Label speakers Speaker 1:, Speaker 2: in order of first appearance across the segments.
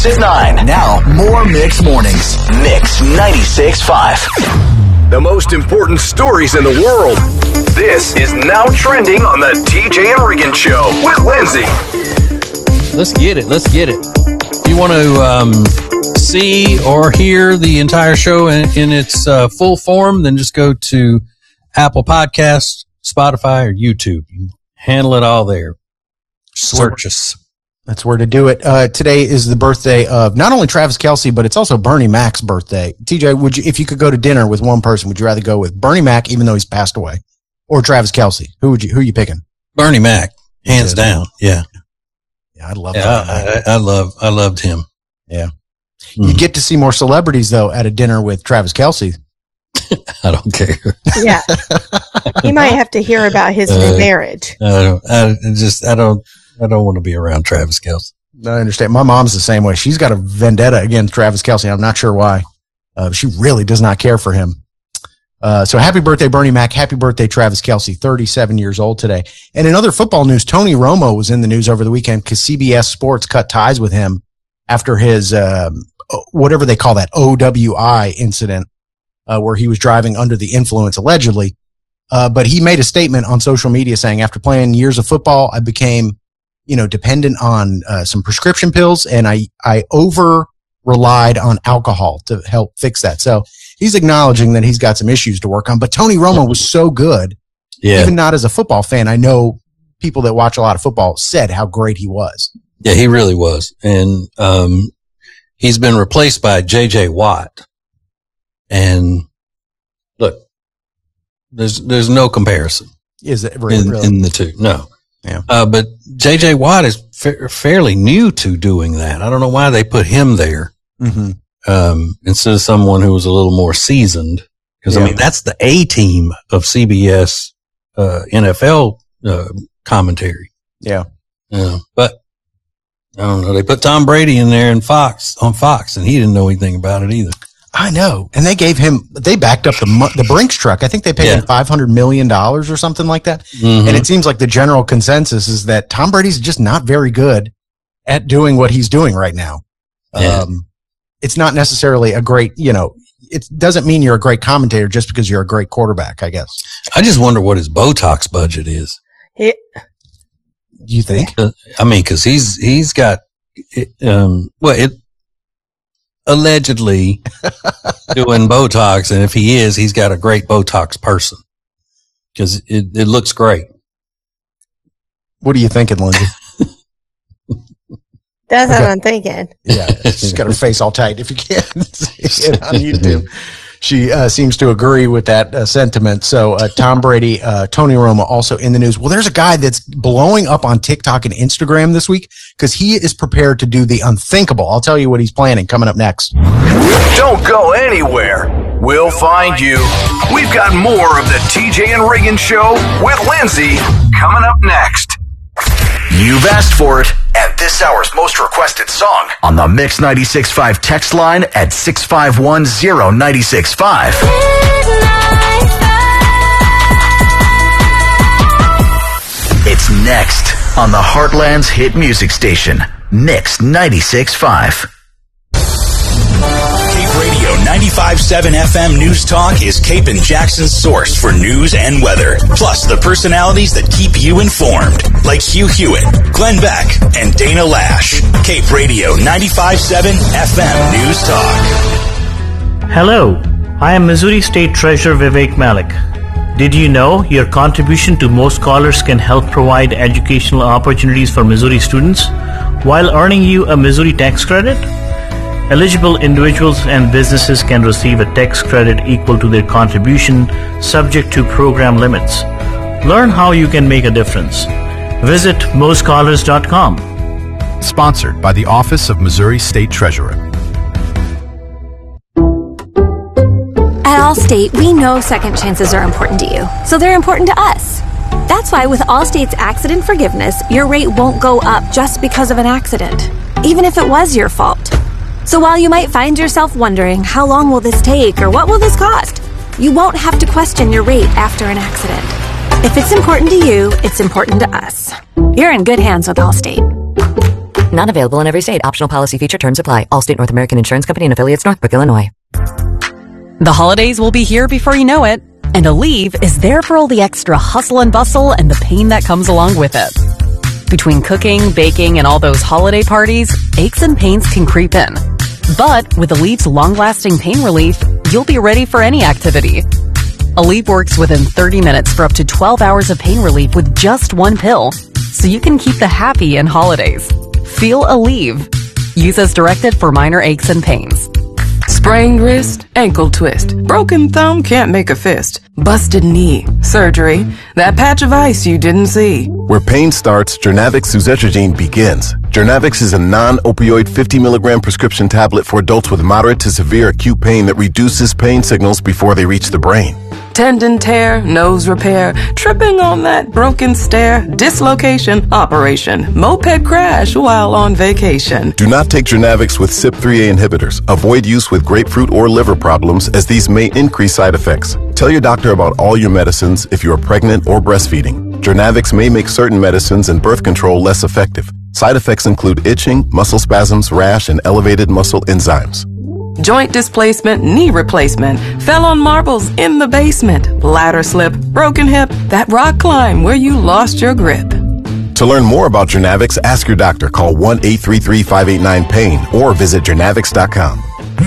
Speaker 1: At 9. Now, more Mix Mornings. Mix 96.5.
Speaker 2: The most important stories in the world. This is Now Trending on the TJ and Regan Show with Lindsay.
Speaker 3: Let's get it. If you want to see or hear the entire show in its full form, then just go to Apple Podcasts, Spotify, or YouTube. You handle it all there. Search us.
Speaker 4: That's where to do it. Today is the birthday of not only Travis Kelce, but it's also Bernie Mac's birthday. TJ, if you could go to dinner with one person, would you rather go with Bernie Mac, even though he's passed away, or Travis Kelce? Who are you picking?
Speaker 3: Bernie Mac, hands down. Yeah.
Speaker 4: Yeah, I love that.
Speaker 3: I loved him.
Speaker 4: Yeah. You get to see more celebrities though at a dinner with Travis Kelce.
Speaker 3: I don't care.
Speaker 5: Yeah. You might have to hear about his new marriage.
Speaker 3: I don't want to be around Travis Kelce.
Speaker 4: I understand. My mom's the same way. She's got a vendetta against Travis Kelce. I'm not sure why. She really does not care for him. So happy birthday, Bernie Mac. Happy birthday, Travis Kelce, 37 years old today. And in other football news, Tony Romo was in the news over the weekend because CBS Sports cut ties with him after his, whatever they call that, OWI incident, where he was driving under the influence, allegedly. But he made a statement on social media saying, after playing years of football, I became, dependent on some prescription pills, and I over relied on alcohol to help fix that. So he's acknowledging that he's got some issues to work on. But Tony Romo was so good, even not as a football fan. I know people that watch a lot of football said how great he was.
Speaker 3: Yeah, he really was. And he's been replaced by J.J. Watt. And look, there's no comparison.
Speaker 4: Is it really?
Speaker 3: In the two? No.
Speaker 4: Yeah.
Speaker 3: But J.J. Watt is fairly new to doing that. I don't know why they put him there.
Speaker 4: Mm-hmm.
Speaker 3: Instead of someone who was a little more seasoned. Because, I mean, that's the A team of CBS NFL commentary.
Speaker 4: Yeah.
Speaker 3: But I don't know. They put Tom Brady in there on Fox, and he didn't know anything about it either.
Speaker 4: I know. And they backed up the Brinks truck. I think they paid him $500 million or something like that.
Speaker 3: Mm-hmm.
Speaker 4: And it seems like the general consensus is that Tom Brady's just not very good at doing what he's doing right now.
Speaker 3: Yeah.
Speaker 4: It's not necessarily a great, it doesn't mean you're a great commentator just because you're a great quarterback, I guess.
Speaker 3: I just wonder what his Botox budget is.
Speaker 4: You think?
Speaker 3: Because he's got, allegedly doing Botox, and if he is, he's got a great Botox person because it looks great.
Speaker 4: What are you thinking, Lindsay?
Speaker 5: That's what I'm thinking.
Speaker 4: Yeah, she's got her face all tight. If you can't see it on YouTube, she seems to agree with that sentiment. So Tom Brady, Tony Romo also in the news. Well, there's a guy that's blowing up on TikTok and Instagram this week because he is prepared to do the unthinkable. I'll tell you what he's planning coming up next.
Speaker 2: Don't go anywhere. We'll find you. We've got more of the TJ and Regan Show with Lindsay coming up next.
Speaker 1: You've asked for it, and this hour's most requested song on the Mix 96.5 text line at 6510965. It's next on the Heartland's hit music station, Mix 96.5.
Speaker 6: Cape Radio 95.7 FM News Talk is Cape and Jackson's source for news and weather, plus the personalities that keep you informed, like Hugh Hewitt, Glenn Beck, and Dana Lash. Cape Radio 95.7 FM News Talk.
Speaker 7: Hello, I am Missouri State Treasurer Vivek Malik. Did you know your contribution to Most Scholars can help provide educational opportunities for Missouri students while earning you a Missouri tax credit? Eligible individuals and businesses can receive a tax credit equal to their contribution, subject to program limits. Learn how you can make a difference. Visit mostscholars.com.
Speaker 8: Sponsored by the Office of Missouri State Treasurer.
Speaker 9: At Allstate, we know second chances are important to you, so they're important to us. That's why with Allstate's accident forgiveness, your rate won't go up just because of an accident, even if it was your fault. So while you might find yourself wondering, how long will this take or what will this cost? You won't have to question your rate after an accident. If it's important to you, it's important to us. You're in good hands with Allstate.
Speaker 10: Not available in every state. Optional policy feature. Terms apply. Allstate North American Insurance Company and affiliates, Northbrook, Illinois.
Speaker 11: The holidays will be here before you know it, and Aleve is there for all the extra hustle and bustle and the pain that comes along with it. Between cooking, baking, and all those holiday parties, aches and pains can creep in. But with Aleve's long-lasting pain relief, you'll be ready for any activity. Aleve works within 30 minutes for up to 12 hours of pain relief with just one pill, so you can keep the happy in holidays. Feel Aleve. Use as directed for minor aches and pains.
Speaker 12: Sprained wrist, ankle twist, broken thumb, can't make a fist, busted knee, surgery, that patch of ice you didn't see.
Speaker 13: Where pain starts, Jernavix suzetrigine begins. Jernavix is a non-opioid 50 milligram prescription tablet for adults with moderate to severe acute pain that reduces pain signals before they reach the brain.
Speaker 12: Tendon tear, nose repair, tripping on that broken stair, dislocation, operation, moped crash while on vacation.
Speaker 13: Do not take Jernavix with CYP3A inhibitors. Avoid use with grapefruit or liver problems, as these may increase side effects. Tell your doctor about all your medicines if you are pregnant or breastfeeding. Jernavix may make certain medicines and birth control less effective. Side effects include itching, muscle spasms, rash, and elevated muscle enzymes.
Speaker 12: Joint displacement, knee replacement, fell on marbles in the basement, ladder slip, broken hip, that rock climb where you lost your grip.
Speaker 13: To learn more about Jernavix, ask your doctor. Call 1-833-589-PAIN or visit jernavix.com.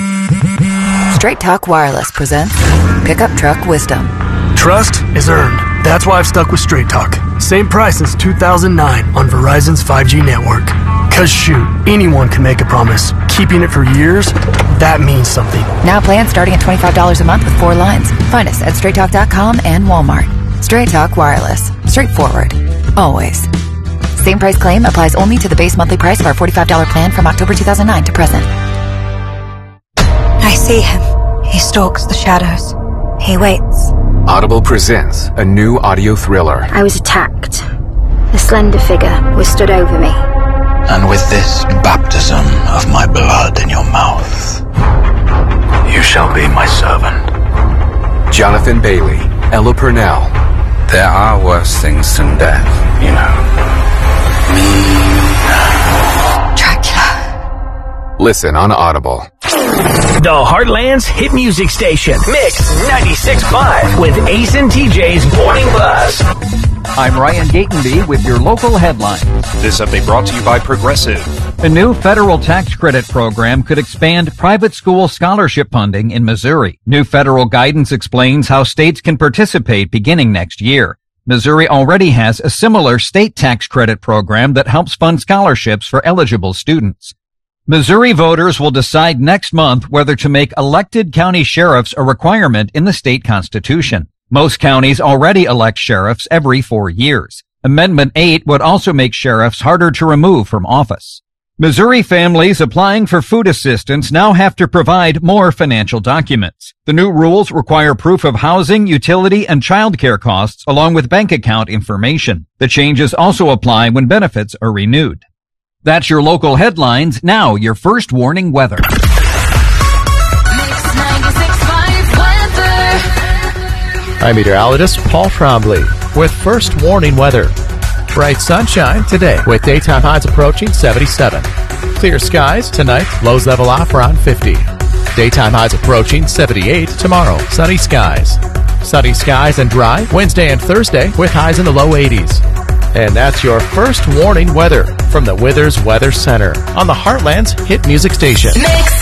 Speaker 14: Straight Talk Wireless presents Pickup Truck Wisdom.
Speaker 15: Trust is earned. That's why I've stuck with Straight Talk. Same price since 2009 on Verizon's 5G network. Cause shoot, anyone can make a promise. Keeping it for years, that means something.
Speaker 14: Now plans starting at $25 a month with 4 lines. Find us at straighttalk.com and Walmart. Straight Talk Wireless. Straightforward. Always. Same price claim applies only to the base monthly price of our $45 plan from October 2009 to present.
Speaker 16: I see him. He stalks the shadows. He waits.
Speaker 17: Audible presents a new audio thriller.
Speaker 18: I was attacked. A slender figure was stood over me.
Speaker 19: And with this baptism of my blood in your mouth, you shall be my servant.
Speaker 17: Jonathan Bailey, Ella Purnell.
Speaker 19: There are worse things than death, you know.
Speaker 16: Dracula.
Speaker 17: Listen on Audible.
Speaker 20: The Heartland's hit music station, Mix 96.5 with Ace and TJ's Morning Buzz.
Speaker 21: I'm Ryan Gatenby with your local headlines.
Speaker 22: This update brought to you by Progressive.
Speaker 21: A new federal tax credit program could expand private school scholarship funding in Missouri. New federal guidance explains how states can participate beginning next year. Missouri already has a similar state tax credit program that helps fund scholarships for eligible students. Missouri voters will decide next month whether to make elected county sheriffs a requirement in the state constitution. Most counties already elect sheriffs every 4 years. Amendment 8 would also make sheriffs harder to remove from office. Missouri families applying for food assistance now have to provide more financial documents. The new rules require proof of housing, utility, and child care costs, along with bank account information. The changes also apply when benefits are renewed. That's your local headlines. Now, your first warning weather.
Speaker 23: I'm meteorologist Paul Trombley with first warning weather. Bright sunshine today with daytime highs approaching 77. Clear skies tonight, lows level off around 50. Daytime highs approaching 78 tomorrow. Sunny skies. Sunny skies and dry Wednesday and Thursday with highs in the low 80s. And that's your first warning weather from the Withers Weather Center on the Heartland's hit music station.
Speaker 16: Mix